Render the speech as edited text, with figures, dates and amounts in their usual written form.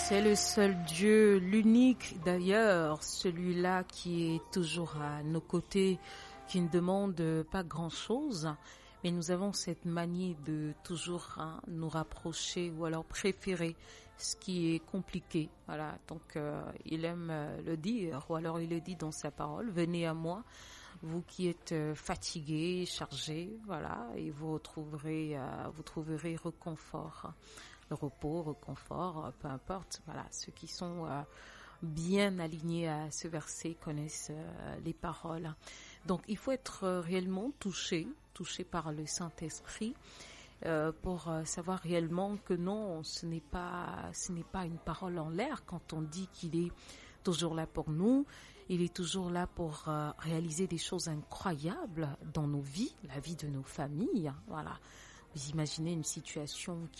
C'est le seul Dieu, l'unique d'ailleurs, celui-là qui est toujours à nos côtés, qui ne demande pas grand-chose, mais nous avons cette manie de toujours nous rapprocher ou alors préférer ce qui est compliqué. Voilà, donc il aime le dire, ou alors il le dit dans sa parole, venez à moi, vous qui êtes fatigués, chargés, voilà, et vous trouverez réconfort. Le repos, reconfort, peu importe. Voilà, ceux qui sont bien alignés à ce verset connaissent les paroles. Donc, il faut être réellement touché par le Saint-Esprit pour savoir réellement que non, ce n'est pas une parole en l'air quand on dit qu'il est toujours là pour nous. Il est toujours là pour réaliser des choses incroyables dans nos vies, la vie de nos familles. Voilà. Vous imaginez une situation